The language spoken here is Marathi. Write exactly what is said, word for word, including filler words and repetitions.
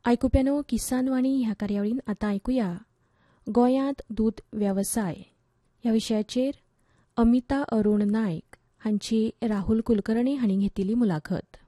आयकुप्यानो किसान वाणी ह्या कार्यावळीन आतां आयकुया गोंयांत दूद वेवसाय ह्या विशयाचेर अमिता अरूण नायक हांची राहुल कुलकर्णी हांणी घेतिल्ली मुलाखत.